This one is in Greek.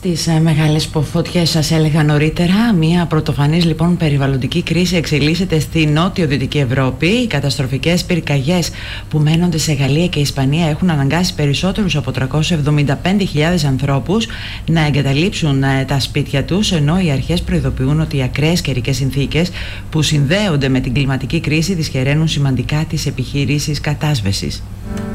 Στις μεγάλες φωτιές, σας έλεγα νωρίτερα, μια πρωτοφανής λοιπόν περιβαλλοντική κρίση εξελίσσεται στη νότιο-δυτική Ευρώπη. Οι καταστροφικές πυρκαγιές που μένονται σε Γαλλία και Ισπανία έχουν αναγκάσει περισσότερους από 375.000 ανθρώπους να εγκαταλείψουν τα σπίτια τους, ενώ οι αρχές προειδοποιούν ότι οι ακραίες καιρικές συνθήκες που συνδέονται με την κλιματική κρίση δυσχεραίνουν σημαντικά τις επιχειρήσεις κατάσβεσης.